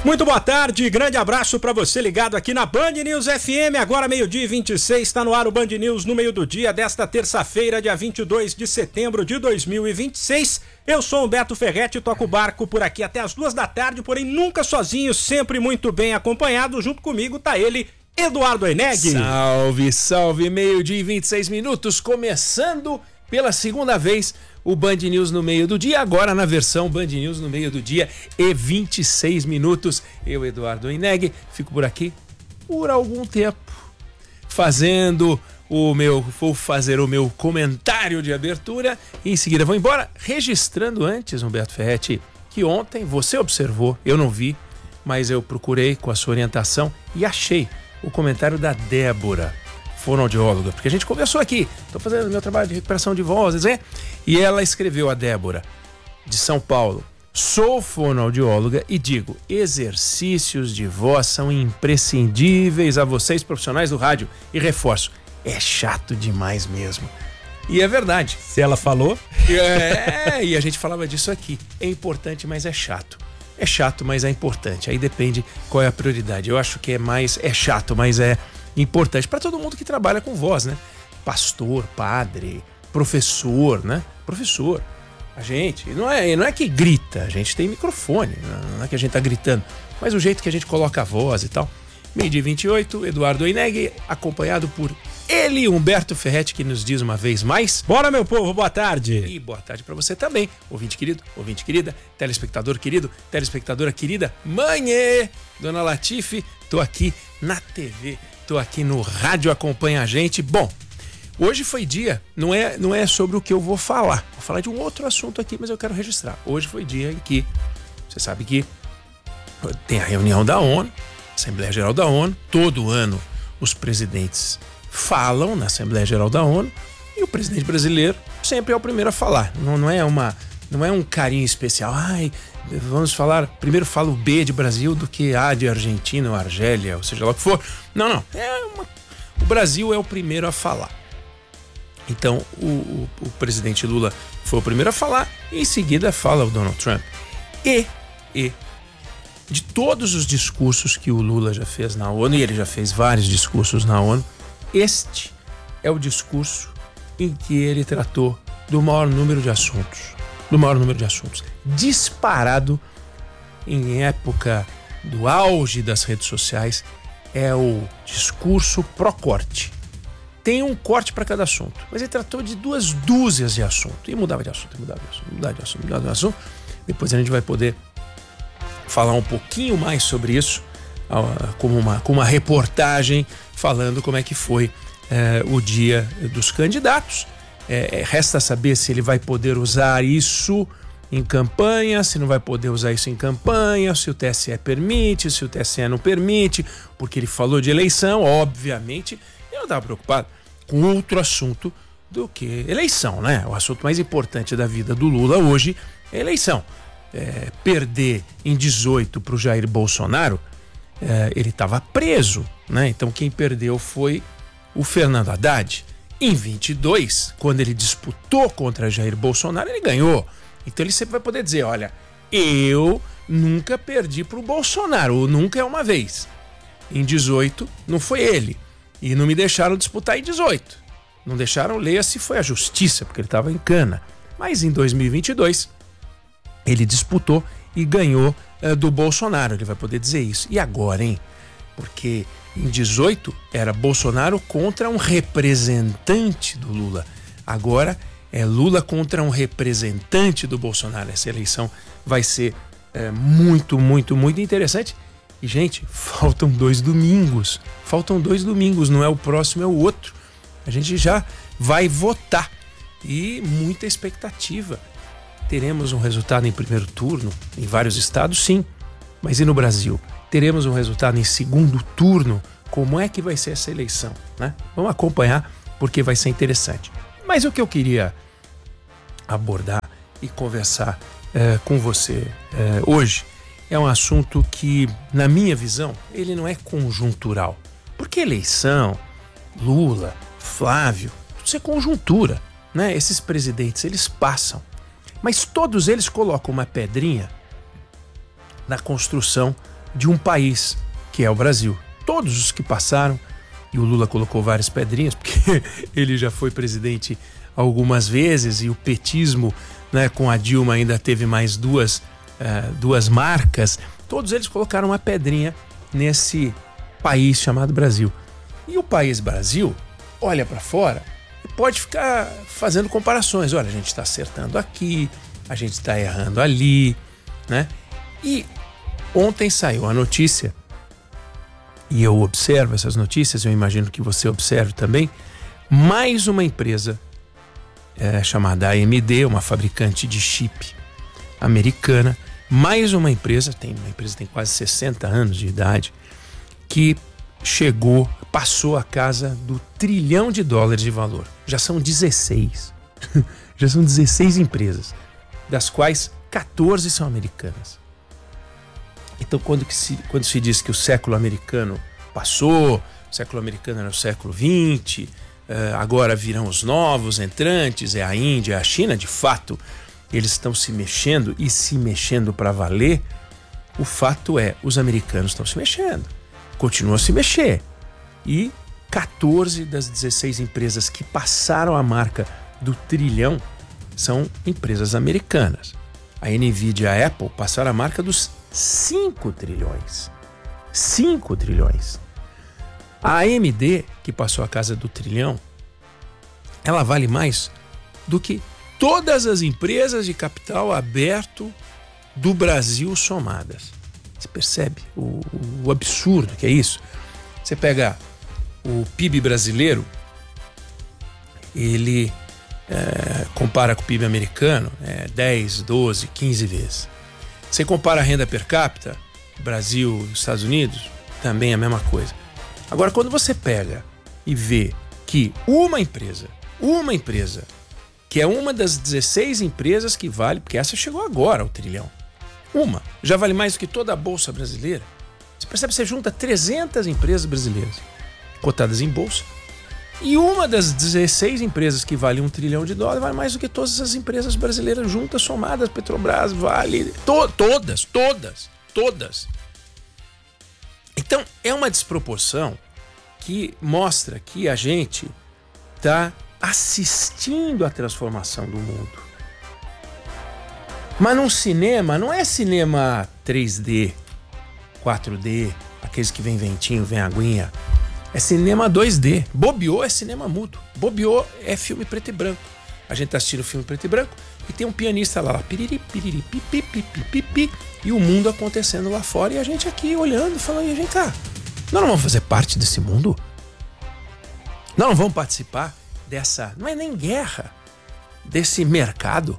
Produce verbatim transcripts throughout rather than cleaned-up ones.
Muito boa tarde, grande abraço para você ligado aqui na Band News F M, agora meio-dia e vinte e seis, está no ar o Band News no meio do dia desta terça-feira, dia vinte e dois de setembro de dois mil e vinte e seis. Eu sou Humberto Ferretti e toco o barco por aqui até as duas da tarde, porém nunca sozinho, sempre muito bem acompanhado. Junto comigo tá ele, Eduardo Oineg. Salve, salve, meio-dia e vinte e seis minutos, começando pela segunda vez o Band News no meio do dia, agora na versão Band News no meio do dia e vinte e seis minutos. Eu, Eduardo Oineg, fico por aqui por algum tempo, fazendo o meu, vou fazer o meu comentário de abertura e em seguida vou embora, registrando antes, Humberto Ferretti, que ontem você observou, eu não vi, mas eu procurei com a sua orientação e achei o comentário da Débora, fonoaudióloga, porque a gente conversou aqui, estou fazendo meu trabalho de recuperação de vozes, hein? E ela escreveu, a Débora, de São Paulo: sou fonoaudióloga e digo, exercícios de voz são imprescindíveis a vocês profissionais do rádio, e reforço, é chato demais mesmo. E é verdade. Se ela falou... É, e a gente falava disso aqui, é importante, mas é chato. É chato, mas é importante, aí depende qual é a prioridade. Eu acho que é mais, é chato, mas é importante para todo mundo que trabalha com voz, né? Pastor, padre, professor, né? Professor. A gente, não é, não é que grita, a gente tem microfone, não é que a gente tá gritando, mas o jeito que a gente coloca a voz e tal. Meio-dia e vinte e oito, Eduardo Oineg, acompanhado por ele, Humberto Ferretti, que nos diz uma vez mais: bora, meu povo, boa tarde. E boa tarde para você também, ouvinte querido, ouvinte querida, telespectador querido, telespectadora querida, mãe, Dona Latife, tô aqui na T V, tô aqui no rádio, acompanha a gente. Bom, hoje foi dia, não é, não é sobre o que eu vou falar, vou falar de um outro assunto aqui, mas eu quero registrar. Hoje foi dia em que, você sabe que tem a reunião da ONU, Assembleia Geral da ONU, todo ano os presidentes falam na Assembleia Geral da ONU e o presidente brasileiro sempre é o primeiro a falar, não, não, é, uma, não é um carinho especial, ai, vamos falar, primeiro fala o B de Brasil do que A de Argentina ou Argélia, ou seja lá o que for. Não, não, é uma, o Brasil é o primeiro a falar. Então o, o, o presidente Lula foi o primeiro a falar e em seguida fala o Donald Trump. E, e de todos os discursos que o Lula já fez na ONU, e ele já fez vários discursos na ONU, este é o discurso em que ele tratou do maior número de assuntos, do maior número de assuntos, disparado em época do auge das redes sociais, é o discurso pró-corte. Tem um corte para cada assunto, mas ele tratou de duas dúzias de assunto, e mudava de assunto, e mudava de assunto, mudava de assunto, mudava de assunto. Depois a gente vai poder falar um pouquinho mais sobre isso, como uma, com uma reportagem falando como é que foi é, o dia dos candidatos. É, resta saber se ele vai poder usar isso em campanha, se não vai poder usar isso em campanha, se o T S E permite, se o T S E não permite, porque ele falou de eleição, obviamente. Eu não estava preocupado com outro assunto do que eleição, né? O assunto mais importante da vida do Lula hoje é eleição. É, perder em dezoito para o Jair Bolsonaro, é, ele estava preso, né? Então quem perdeu foi o Fernando Haddad. Em vinte e dois, quando ele disputou contra Jair Bolsonaro, ele ganhou. Então ele sempre vai poder dizer, olha, eu nunca perdi para o Bolsonaro, ou nunca é uma vez. Em dezoito, não foi ele. E não me deixaram disputar em dezoito. Não deixaram, leia se foi a justiça, porque ele estava em cana. Mas em dois mil e vinte e dois, ele disputou e ganhou uh, do Bolsonaro. Ele vai poder dizer isso. E agora, hein? Porque em dezoito era Bolsonaro contra um representante do Lula. Agora é Lula contra um representante do Bolsonaro. Essa eleição vai ser uh, muito, muito, muito interessante. E, gente, faltam dois domingos. Faltam dois domingos. Não é o próximo, é o outro. A gente já vai votar. E muita expectativa. Teremos um resultado em primeiro turno em vários estados, sim. Mas e no Brasil? Teremos um resultado em segundo turno? Como é que vai ser essa eleição, né? Vamos acompanhar, porque vai ser interessante. Mas o que eu queria abordar e conversar é, com você é, hoje é um assunto que, na minha visão, ele não é conjuntural. Porque eleição, Lula, Flávio, tudo isso é conjuntura, né? Esses presidentes, eles passam. Mas todos eles colocam uma pedrinha na construção de um país, que é o Brasil. Todos os que passaram, e o Lula colocou várias pedrinhas, porque ele já foi presidente algumas vezes, e o petismo, né, com a Dilma ainda teve mais duas, uh, duas marcas. Todos eles colocaram uma pedrinha nesse país chamado Brasil. E o país Brasil olha para fora e pode ficar fazendo comparações. Olha, a gente está acertando aqui, a gente está errando ali, né? E ontem saiu a notícia, e eu observo essas notícias, eu imagino que você observe também, mais uma empresa é, chamada A M D, uma fabricante de chip americana, mais uma empresa, tem uma empresa que tem quase sessenta anos de idade, que chegou, passou a casa do trilhão de dólares de valor. Já são dezesseis. Já são dezesseis empresas, das quais quatorze são americanas. Então, quando, que se, quando se diz que o século americano passou, o século americano era o século vinte, uh, agora virão os novos entrantes, é a Índia, é a China, de fato, eles estão se mexendo e se mexendo para valer. O fato é, os americanos estão se mexendo, continuam a se mexer. E quatorze das dezesseis empresas que passaram a marca do trilhão são empresas americanas. A Nvidia e a Apple passaram a marca dos cinco trilhões. cinco trilhões. A A M D, que passou a casa do trilhão, ela vale mais do que todas as empresas de capital aberto do Brasil somadas. Você percebe o, o absurdo que é isso? Você pega o P I B brasileiro, ele é, compara com o P I B americano, é dez, doze, quinze vezes. Você compara a renda per capita, Brasil e Estados Unidos, também é a mesma coisa. Agora, quando você pega e vê que uma empresa, uma empresa, que é uma das dezesseis empresas que vale, porque essa chegou agora ao trilhão, uma, já vale mais do que toda a Bolsa brasileira. Você percebe que você junta trezentas empresas brasileiras cotadas em bolsa, e uma das dezesseis empresas que vale um trilhão de dólares vale mais do que todas as empresas brasileiras juntas, somadas. Petrobras, Vale, to, todas, todas, todas. Então, é uma desproporção que mostra que a gente está assistindo à transformação do mundo. Mas num cinema, não é cinema três D, quatro D, aqueles que vem ventinho, vem aguinha. É cinema dois D. Bobeou é cinema mudo. Bobeou é filme preto e branco. A gente tá assistindo filme preto e branco e tem um pianista lá, lá piriri, piriri, pipi, pipi, pipi, e o mundo acontecendo lá fora e a gente aqui olhando, falando, vem cá, nós não vamos fazer parte desse mundo? Nós não vamos participar dessa, não é nem guerra, desse mercado?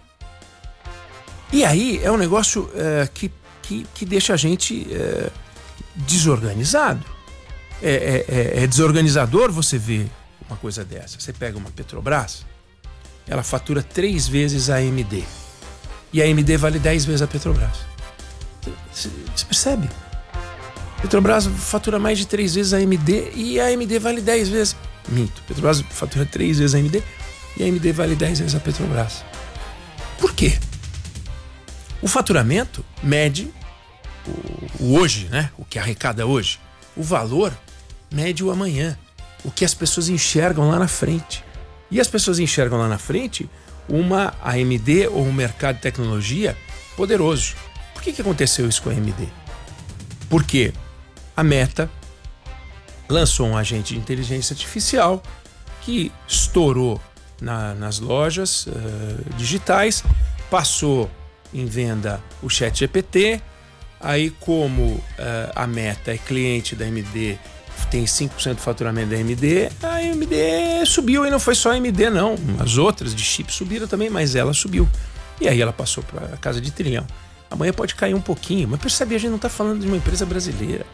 E aí é um negócio uh, que, que, que deixa a gente uh, desorganizado. É, é, é desorganizador você ver uma coisa dessa. Você pega uma Petrobras, ela fatura três vezes a A M D. E a A M D vale dez vezes a Petrobras. Você, você percebe? Petrobras fatura mais de três vezes a A M D e a A M D vale dez vezes. Minto. Petrobras fatura três vezes a A M D e a A M D vale dez vezes a Petrobras. Por quê? O faturamento mede o, o hoje, né? O que arrecada hoje. O valor mede o amanhã, o que as pessoas enxergam lá na frente. E as pessoas enxergam lá na frente uma A M D ou um mercado de tecnologia poderoso. Por que que aconteceu isso com a A M D? Porque a Meta lançou um agente de inteligência artificial que estourou na, nas lojas uh, digitais, passou em venda o ChatGPT. Aí, como uh, a Meta é cliente da A M D, tem cinco por cento do faturamento da A M D, a A M D subiu, e não foi só a A M D não, as outras de chip subiram também, mas ela subiu. E aí ela passou para a casa de trilhão. Amanhã pode cair um pouquinho, mas percebe, a gente não está falando de uma empresa brasileira.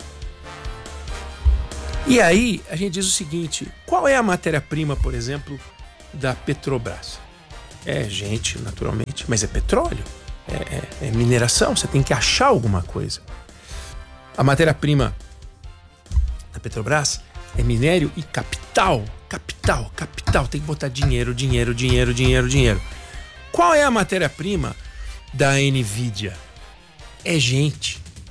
E aí a gente diz o seguinte, qual é a matéria-prima, por exemplo, da Petrobras? É gente, naturalmente, mas é petróleo. É, é, é mineração, você tem que achar alguma coisa. A matéria-prima da Petrobras é minério e capital. Capital, capital. Tem que botar dinheiro, dinheiro, dinheiro, dinheiro, dinheiro. Qual é a matéria-prima da Nvidia? É gente.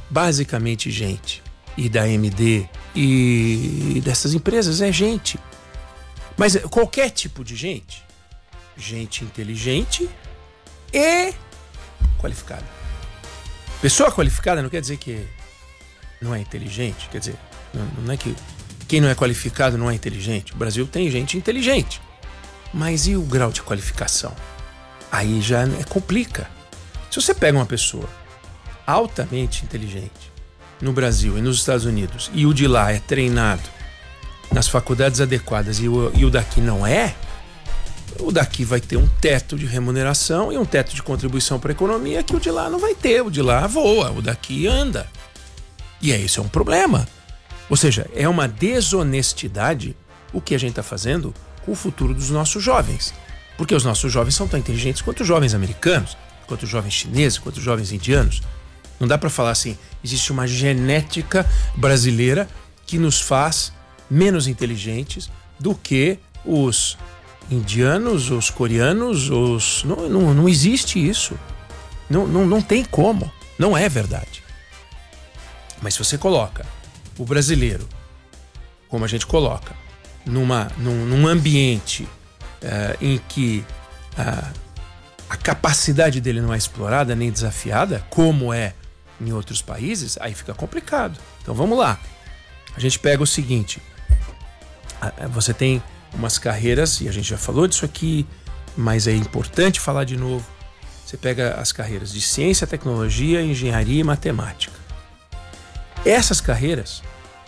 basicamente gente. E da A M D e dessas empresas é gente. Mas qualquer tipo de gente. Gente inteligente e qualificada. Pessoa qualificada não quer dizer que não é inteligente. Quer dizer, não, não é que quem não é qualificado não é inteligente. O Brasil tem gente inteligente. Mas e o grau de qualificação? Aí já é, complica. Se você pega uma pessoa altamente inteligente no Brasil e nos Estados Unidos e o de lá é treinado nas faculdades adequadas e o, e o daqui não é, o daqui vai ter um teto de remuneração e um teto de contribuição para a economia que o de lá não vai ter. O de lá voa, o daqui anda. E é isso é um problema. Ou seja, é uma desonestidade o que a gente está fazendo com o futuro dos nossos jovens. Porque os nossos jovens são tão inteligentes quanto os jovens americanos, quanto os jovens chineses, quanto os jovens indianos. Não dá para falar assim, existe uma genética brasileira que nos faz menos inteligentes do que os indianos, os coreanos, os... Não, não, não existe isso. Não, não, não tem como. Não é verdade. Mas se você coloca o brasileiro, como a gente coloca, numa, num, num ambiente uh, em que uh, a capacidade dele não é explorada nem desafiada, como é em outros países, aí fica complicado. Então vamos lá. A gente pega o seguinte, você tem umas carreiras, e a gente já falou disso aqui, mas é importante falar de novo. Você pega as carreiras de ciência, tecnologia, engenharia e matemática. Essas carreiras,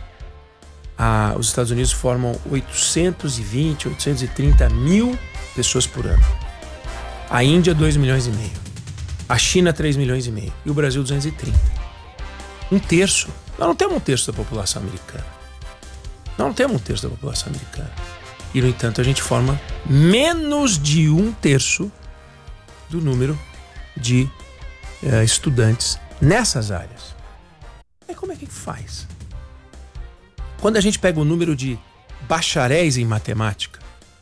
ah, os Estados Unidos formam oitocentos e vinte, oitocentos e trinta mil pessoas por ano. A Índia, dois milhões e meio. A China, três milhões e meio. E o Brasil, duzentos e trinta. Um terço. Nós não temos um terço da população americana. Nós não temos um terço da população americana. E, no entanto, a gente forma menos de um terço do número de uh, estudantes nessas áreas. Aí como é que faz? Quando a gente pega o número de bacharéis em matemática,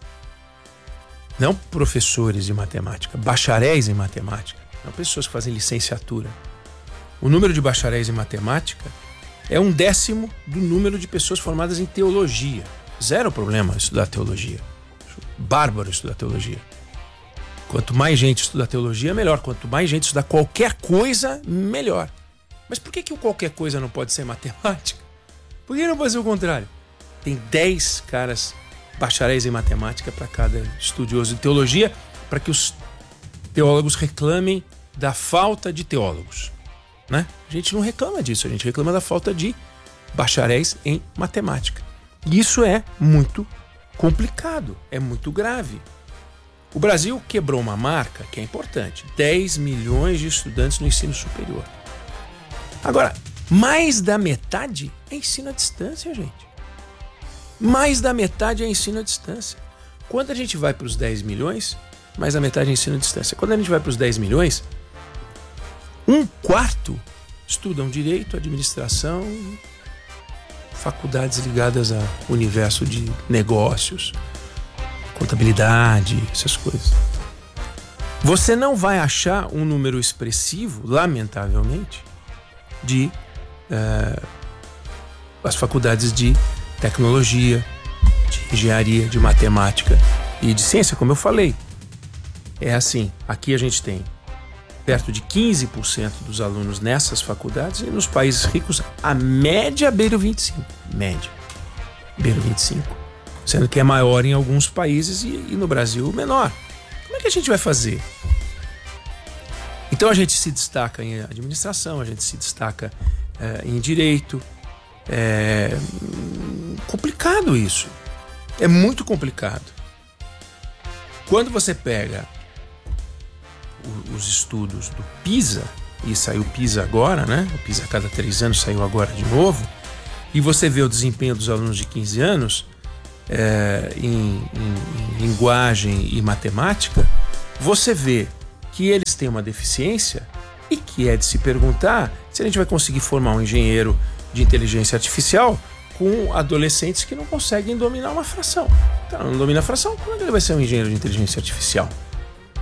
não professores de matemática, bacharéis em matemática, não pessoas que fazem licenciatura. O número de bacharéis em matemática é um décimo do número de pessoas formadas em teologia. Zero problema estudar teologia. Bárbaro estudar teologia. Quanto mais gente estudar teologia, melhor. Quanto mais gente estudar qualquer coisa, melhor. Mas por que que o qualquer coisa não pode ser matemática? Por que não pode ser o contrário? Tem dez caras bacharéis em matemática para cada estudioso de teologia, para que os teólogos reclamem da falta de teólogos, né? A gente não reclama disso, a gente reclama da falta de bacharéis em matemática. E isso é muito complicado, é muito grave. O Brasil quebrou uma marca que é importante, dez milhões de estudantes no ensino superior. Agora, mais da metade é ensino à distância, gente. Mais da metade é ensino à distância. Quando a gente vai para os dez milhões, mais da metade é ensino à distância. Quando a gente vai para os dez milhões, um quarto estudam direito, administração, faculdades ligadas ao universo de negócios, contabilidade, essas coisas. Você não vai achar um número expressivo, lamentavelmente, de uh, as faculdades de tecnologia, de engenharia, de matemática e de ciência, como eu falei. É assim, aqui a gente tem perto de quinze por cento dos alunos nessas faculdades e nos países ricos a média beira o vinte e cinco por cento. Média. Beira o vinte e cinco por cento. Sendo que é maior em alguns países e, e no Brasil menor. Como é que a gente vai fazer? Então a gente se destaca em administração, a gente se destaca é, em direito. É complicado isso. É muito complicado. Quando você pega o, os estudos do PISA, e saiu o PISA agora, né? O PISA a cada três anos saiu agora de novo, e você vê o desempenho dos alunos de quinze anos é, em, em, em linguagem e matemática, você vê que eles têm uma deficiência e que é de se perguntar se a gente vai conseguir formar um engenheiro de inteligência artificial com adolescentes que não conseguem dominar uma fração. Então, não domina a fração, como é que ele vai ser um engenheiro de inteligência artificial?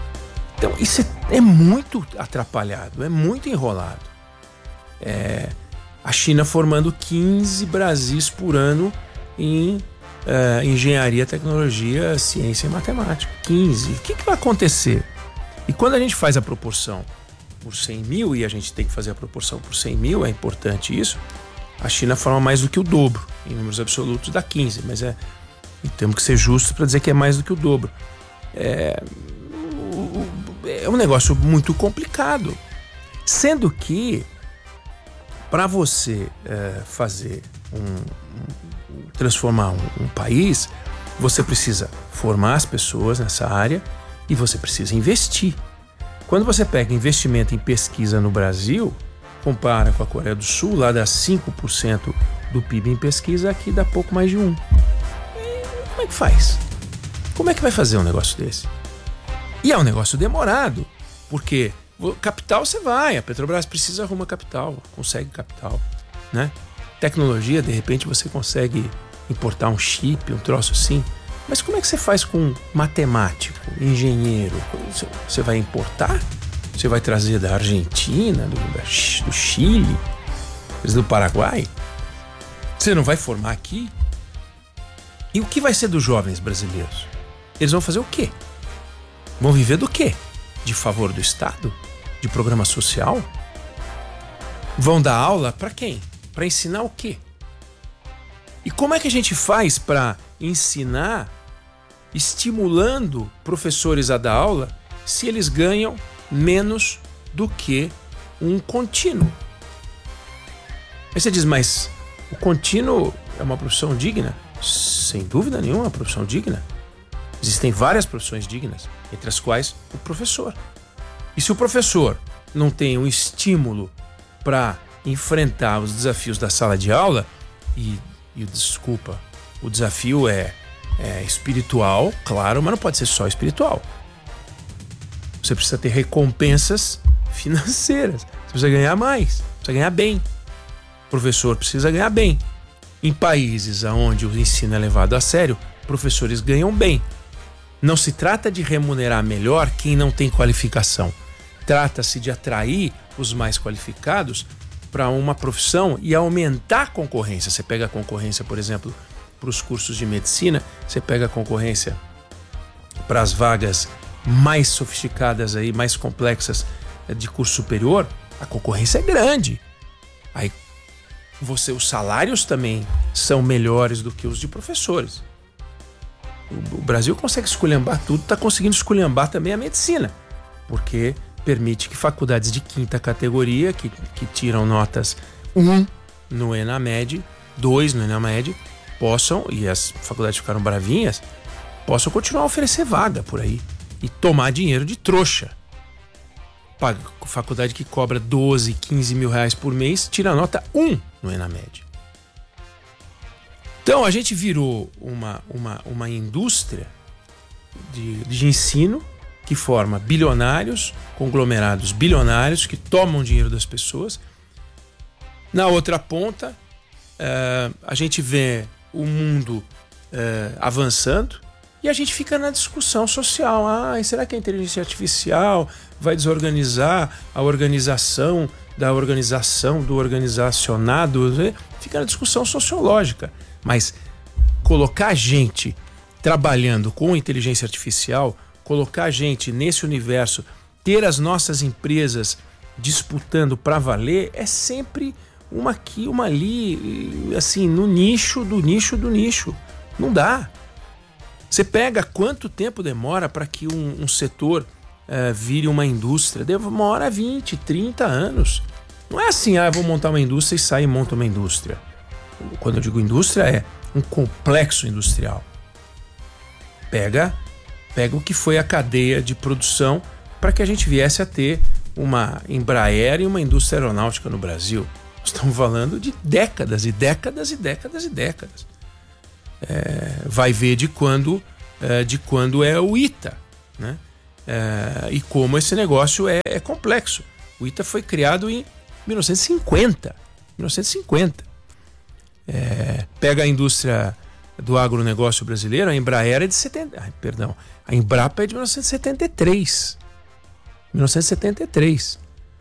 Então, isso é, é muito atrapalhado, é muito enrolado. É, A China formando quinze Brasis por ano em uh, engenharia, tecnologia, ciência e matemática. quinze. O que, que vai acontecer? E quando a gente faz a proporção por cem mil, e a gente tem que fazer a proporção por cem mil, é importante isso, a China forma mais do que o dobro, em números absolutos, da quinze, mas é, temos que ser justos para dizer que é mais do que o dobro. É, é um negócio muito complicado, sendo que para você é, fazer um, um transformar um, um país, você precisa formar as pessoas nessa área e você precisa investir. Quando você pega investimento em pesquisa no Brasil, compara com a Coreia do Sul, lá dá cinco por cento do P I B em pesquisa, aqui dá pouco mais de um. E como é que faz? Como é que vai fazer um negócio desse? E é um negócio demorado, porque capital você vai, a Petrobras precisa arrumar capital, consegue capital, né? Tecnologia, de repente você consegue importar um chip, um troço assim, mas como é que você faz com matemático, engenheiro? Você vai importar? Você vai trazer da Argentina, do, do Chile, do Paraguai? Você não vai formar aqui? E o que vai ser dos jovens brasileiros? Eles vão fazer o quê? Vão viver do quê? De favor do Estado? De programa social? Vão dar aula para quem? Para ensinar o quê? E como é que a gente faz para ensinar, estimulando professores a dar aula, se eles ganham menos do que um contínuo? Aí você diz, mas o contínuo é uma profissão digna? Sem dúvida nenhuma, é uma profissão digna. Existem várias profissões dignas, entre as quais o professor. E se o professor não tem um estímulo para enfrentar os desafios da sala de aula, e, e desculpa, o desafio é, é espiritual, claro, mas não pode ser só espiritual. Você precisa ter recompensas financeiras, você precisa ganhar mais, precisa ganhar bem. O professor precisa ganhar bem. Em países onde o ensino é levado a sério, professores ganham bem. Não se trata de remunerar melhor quem não tem qualificação. Trata-se de atrair os mais qualificados para uma profissão e aumentar a concorrência. Você pega a concorrência, por exemplo, para os cursos de medicina, você pega a concorrência para as vagas mais sofisticadas, aí, mais complexas de curso superior, a concorrência é grande. Aí você, os salários também são melhores do que os de professores. O Brasil consegue esculhambar tudo, está conseguindo esculhambar também a medicina, porque permite que faculdades de quinta categoria, que, que tiram notas um no ENAMED, dois no ENAMED, possam, e as faculdades ficaram bravinhas, possam continuar a oferecer vaga por aí e tomar dinheiro de trouxa. Paga, faculdade que cobra doze, quinze mil reais por mês, tira nota um no ENAMED. Então a gente virou uma, uma, uma indústria de, de ensino que forma bilionários, conglomerados bilionários que tomam dinheiro das pessoas. Na outra ponta, uh, a gente vê o mundo uh, avançando e a gente fica na discussão social. Ah, será que a inteligência artificial vai desorganizar a organização da organização, do organizacionado? Fica na discussão sociológica. Mas colocar gente trabalhando com inteligência artificial, colocar gente nesse universo, ter as nossas empresas disputando para valer, é sempre uma aqui, uma ali, assim, no nicho do nicho do nicho. Não dá. Você pega quanto tempo demora para que um, um setor uh, vire uma indústria? Demora vinte, trinta anos. Não é assim, ah, vou montar uma indústria e sair e monta uma indústria. Quando eu digo indústria, é um complexo industrial. Pega, pega o que foi a cadeia de produção para que a gente viesse a ter uma Embraer e uma indústria aeronáutica no Brasil. Nós estamos falando de décadas e décadas e décadas e décadas. É, vai ver de quando, é, de quando é o I T A, né? É, e como esse negócio é, é complexo. O I T A foi criado em mil novecentos e cinquenta. mil novecentos e cinquenta. É, pega a indústria do agronegócio brasileiro, a Embraer é de setenta, ah, perdão, a Embrapa é de mil novecentos e setenta e três. mil novecentos e setenta e três.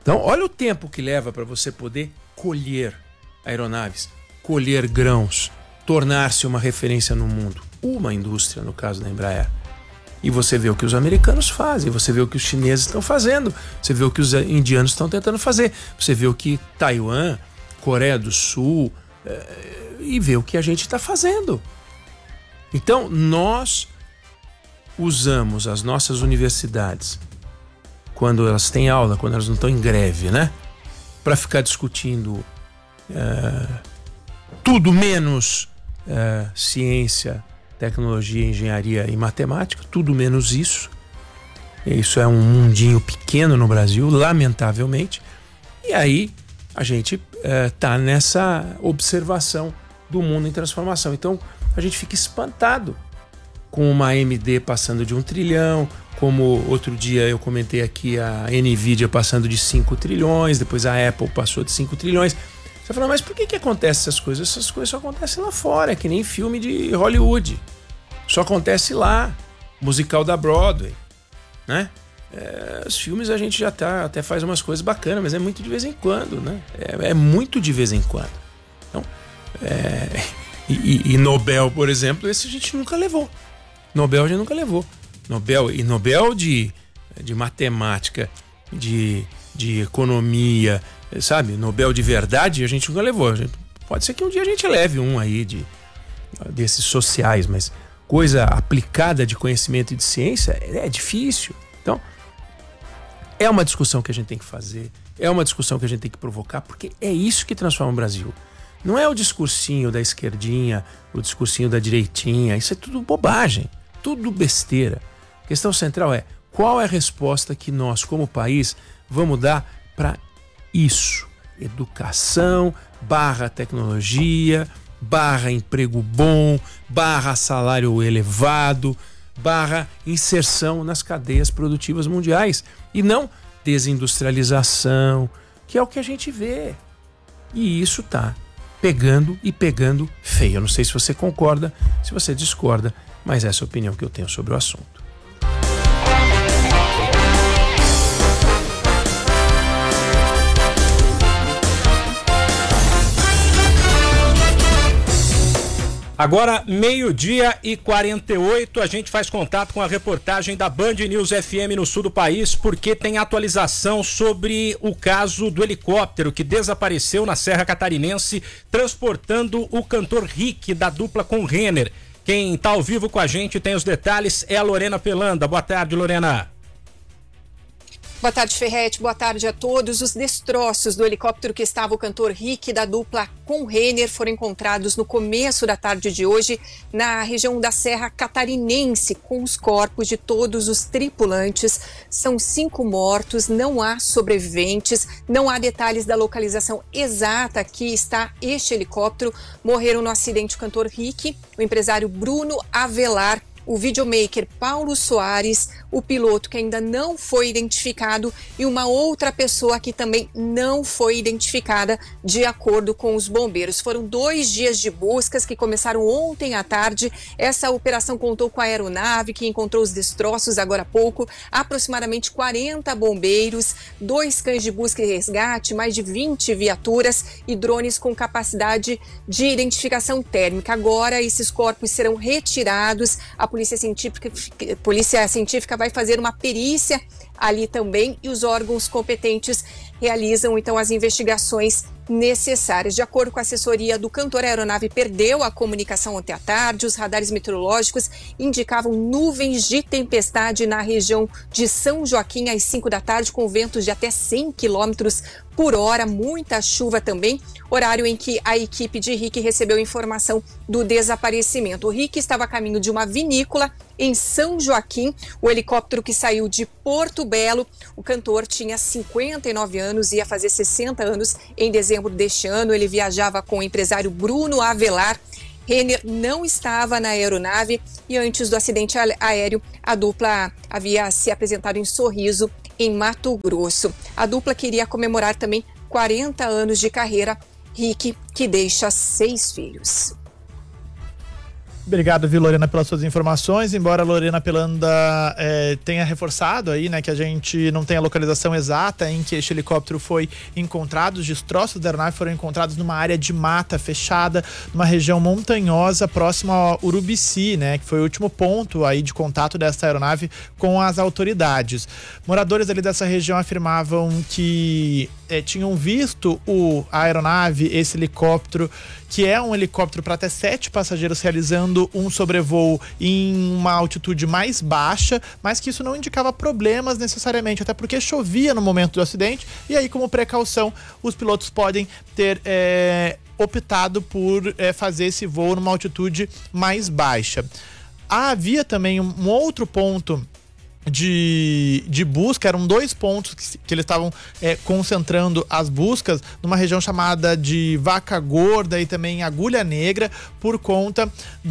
Então, olha o tempo que leva para você poder colher aeronaves, colher grãos, tornar-se uma referência no mundo. Uma indústria, no caso da Embraer. E você vê o que os americanos fazem, você vê o que os chineses estão fazendo, você vê o que os indianos estão tentando fazer, você vê o que Taiwan, Coreia do Sul, é, e vê o que a gente está fazendo. Então, nós usamos as nossas universidades, quando elas têm aula, quando elas não estão em greve, né? Para ficar discutindo é, tudo menos é, ciência, tecnologia, engenharia e matemática, tudo menos isso. Isso é um mundinho pequeno no Brasil, lamentavelmente. E aí a gente está é, nessa observação do mundo em transformação. Então a gente fica espantado com uma A M D passando de um trilhão, como outro dia eu comentei aqui a Nvidia passando de cinco trilhões, depois a Apple passou de cinco trilhões. Você fala, mas por que que acontecem essas coisas? Essas coisas só acontecem lá fora, é que nem filme de Hollywood. Só acontece lá, musical da Broadway, né? É, os filmes a gente já tá, até faz umas coisas bacanas, mas é muito de vez em quando, né? É, é muito de vez em quando. Então, é, e, e Nobel, por exemplo, esse a gente nunca levou. Nobel a gente nunca levou. Nobel, e Nobel de, de matemática, de, de economia, sabe? Nobel de verdade a gente nunca levou. A gente, pode ser que um dia a gente leve um aí de, desses sociais, mas coisa aplicada de conhecimento e de ciência é, é difícil. Então, é uma discussão que a gente tem que fazer, é uma discussão que a gente tem que provocar, porque é isso que transforma o Brasil. Não é o discursinho da esquerdinha, o discursinho da direitinha, isso é tudo bobagem, tudo besteira. A questão central é, qual é a resposta que nós, como país, vamos dar para isso? Educação, barra tecnologia, barra emprego bom, barra salário elevado, barra inserção nas cadeias produtivas mundiais e não desindustrialização, que é o que a gente vê. E isso tá pegando e pegando feio. Eu não sei se você concorda, se você discorda, mas essa é a opinião que eu tenho sobre o assunto. Agora, meio-dia e quarenta e oito, a gente faz contato com a reportagem da Band News F M no sul do país, porque tem atualização sobre o caso do helicóptero que desapareceu na Serra Catarinense, transportando o cantor Rick da dupla com Renner. Quem está ao vivo com a gente tem os detalhes, é a Lorena Pelanda. Boa tarde, Lorena. Boa tarde, Ferretti. Boa tarde a todos. Os destroços do helicóptero que estava o cantor Rick da dupla com Renner foram encontrados no começo da tarde de hoje na região da Serra Catarinense, com os corpos de todos os tripulantes. São cinco mortos, não há sobreviventes, não há detalhes da localização exata que está este helicóptero. Morreram no acidente o cantor Rick, o empresário Bruno Avelar, o videomaker Paulo Soares, o piloto que ainda não foi identificado e uma outra pessoa que também não foi identificada, de acordo com os bombeiros. Foram dois dias de buscas que começaram ontem à tarde. Essa operação contou com a aeronave que encontrou os destroços agora há pouco, aproximadamente quarenta bombeiros, dois cães de busca e resgate, mais de vinte viaturas e drones com capacidade de identificação térmica. Agora esses corpos serão retirados. A Polícia Científica, Polícia Científica vai fazer uma perícia ali também e os órgãos competentes realizam então as investigações necessárias. De acordo com a assessoria do cantor, a aeronave perdeu a comunicação ontem à tarde. Os radares meteorológicos indicavam nuvens de tempestade na região de São Joaquim às cinco da tarde, com ventos de até cem quilômetros por hora, muita chuva também, horário em que a equipe de Rick recebeu informação do desaparecimento. O Rick estava a caminho de uma vinícola em São Joaquim, o helicóptero que saiu de Porto Belo. O cantor tinha cinquenta e nove anos, ia fazer sessenta anos em dezembro deste ano. Ele viajava com o empresário Bruno Avelar. Renner não estava na aeronave e antes do acidente aéreo, a dupla havia se apresentado em Sorriso, em Mato Grosso. A dupla queria comemorar também quarenta anos de carreira. Rick, que deixa seis filhos. Obrigado, viu, Lorena, pelas suas informações. Embora a Lorena Pelanda é, tenha reforçado aí, né, que a gente não tem a localização exata em que este helicóptero foi encontrado, os destroços da aeronave foram encontrados numa área de mata fechada, numa região montanhosa próxima ao Urubici, né, que foi o último ponto aí de contato dessa aeronave com as autoridades. Moradores ali dessa região afirmavam que é, tinham visto o, a aeronave, esse helicóptero, que é um helicóptero para até sete passageiros realizando um sobrevoo em uma altitude mais baixa, mas que isso não indicava problemas necessariamente, até porque chovia no momento do acidente, e aí, como precaução, os pilotos podem ter é, optado por é, fazer esse voo numa altitude mais baixa. Havia também um outro ponto De, de busca, eram dois pontos que, que eles estavam é, concentrando as buscas numa região chamada de Vaca Gorda e também Agulha Negra, por conta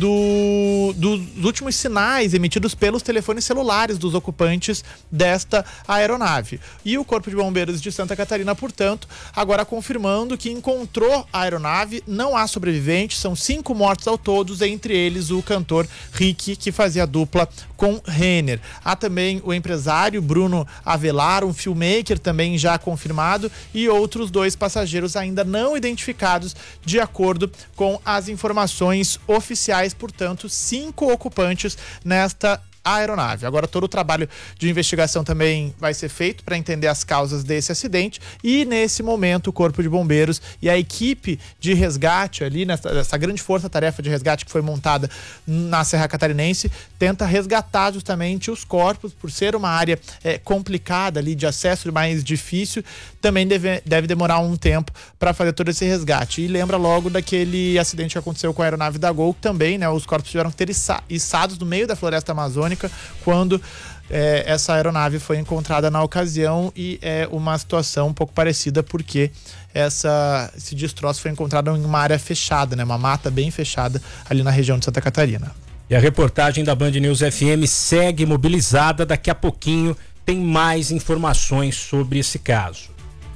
do, do, dos últimos sinais emitidos pelos telefones celulares dos ocupantes desta aeronave. E o Corpo de Bombeiros de Santa Catarina, portanto, agora confirmando que encontrou a aeronave, não há sobreviventes, são cinco mortos ao todo, entre eles o cantor Rick, que fazia dupla com Renner. Há também o empresário Bruno Avelar, um filmmaker também já confirmado, e outros dois passageiros ainda não identificados, de acordo com as informações oficiais. Portanto, cinco ocupantes nesta aeronave. Agora, todo o trabalho de investigação também vai ser feito para entender as causas desse acidente, e nesse momento o Corpo de Bombeiros e a equipe de resgate ali, nessa, nessa grande força-tarefa de resgate que foi montada na Serra Catarinense, tenta resgatar justamente os corpos, por ser uma área é, complicada ali, de acesso mais difícil, também deve, deve demorar um tempo para fazer todo esse resgate. E lembra logo daquele acidente que aconteceu com a aeronave da Gol, que também, né, os corpos tiveram que ter içados no meio da floresta amazônica quando é, essa aeronave foi encontrada na ocasião, e é uma situação um pouco parecida porque essa, esse destroço foi encontrado em uma área fechada, né, uma mata bem fechada ali na região de Santa Catarina. E a reportagem da Band News F M segue mobilizada. Daqui a pouquinho tem mais informações sobre esse caso.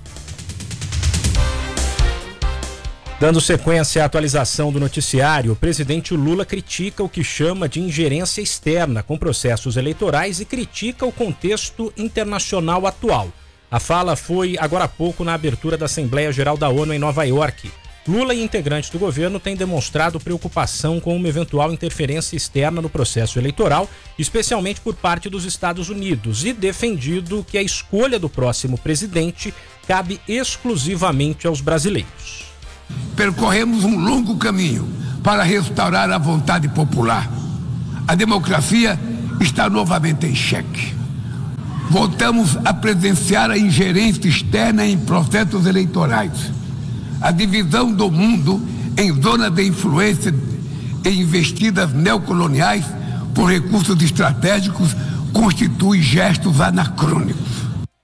Dando sequência à atualização do noticiário, o presidente Lula critica o que chama de ingerência externa com processos eleitorais e critica o contexto internacional atual. A fala foi agora há pouco na abertura da Assembleia Geral da ONU em Nova York. Lula e integrantes do governo têm demonstrado preocupação com uma eventual interferência externa no processo eleitoral, especialmente por parte dos Estados Unidos, e defendido que a escolha do próximo presidente cabe exclusivamente aos brasileiros. Percorremos um longo caminho para restaurar a vontade popular. A democracia está novamente em xeque. Voltamos a presenciar a ingerência externa em processos eleitorais. A divisão do mundo em zonas de influência e investidas neocoloniais por recursos estratégicos constitui gestos anacrônicos.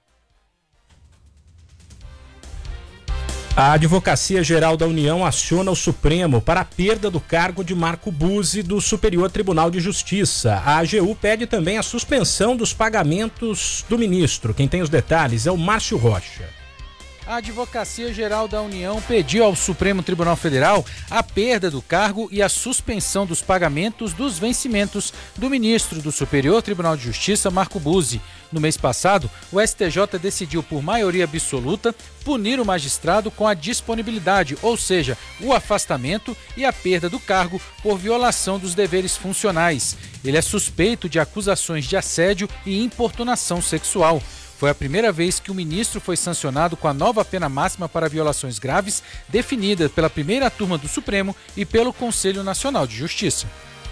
A Advocacia Geral da União aciona o Supremo para a perda do cargo de Marco Buzzi do Superior Tribunal de Justiça. A A G U pede também a suspensão dos pagamentos do ministro. Quem tem os detalhes é o Márcio Rocha. A Advocacia Geral da União pediu ao Supremo Tribunal Federal a perda do cargo e a suspensão dos pagamentos dos vencimentos do ministro do Superior Tribunal de Justiça, Marco Buzzi. No mês passado, o S T J decidiu por maioria absoluta punir o magistrado com a disponibilidade, ou seja, o afastamento e a perda do cargo por violação dos deveres funcionais. Ele é suspeito de acusações de assédio e importunação sexual. Foi a primeira vez que o ministro foi sancionado com a nova pena máxima para violações graves, definida pela primeira turma do Supremo e pelo Conselho Nacional de Justiça.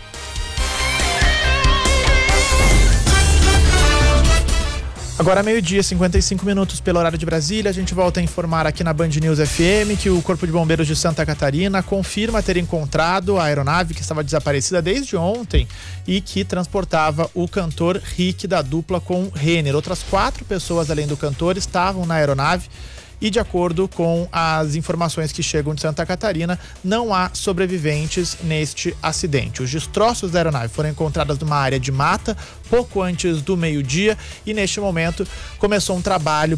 Agora meio-dia, cinquenta e cinco minutos pelo horário de Brasília. A gente volta a informar aqui na Band News F M que o Corpo de Bombeiros de Santa Catarina confirma ter encontrado a aeronave que estava desaparecida desde ontem e que transportava o cantor Rick da dupla com Renner. Outras quatro pessoas além do cantor estavam na aeronave. E de acordo com as informações que chegam de Santa Catarina, não há sobreviventes neste acidente. Os destroços da aeronave foram encontrados numa área de mata pouco antes do meio-dia e neste momento começou um trabalho